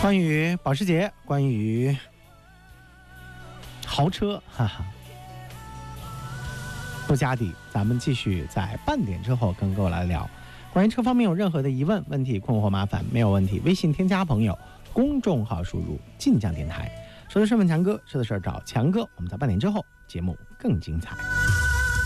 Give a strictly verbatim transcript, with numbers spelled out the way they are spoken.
关于保时捷，关于豪车，哈哈，布加迪，咱们继续在半点之后跟各位来聊。关于车方面有任何的疑问、问题、困惑、麻烦，没有问题，微信添加朋友，公众号输入晋江电台，说的是问强哥，说的是找强哥。我们在半点之后节目更精彩。